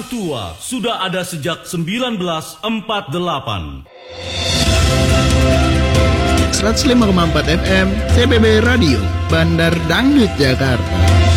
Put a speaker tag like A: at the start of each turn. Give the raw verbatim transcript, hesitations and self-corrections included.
A: tua sudah ada sejak seribu sembilan ratus empat puluh delapan.
B: seratus lima koma empat F M C B B Radio, Bandar Dangdut Jakarta.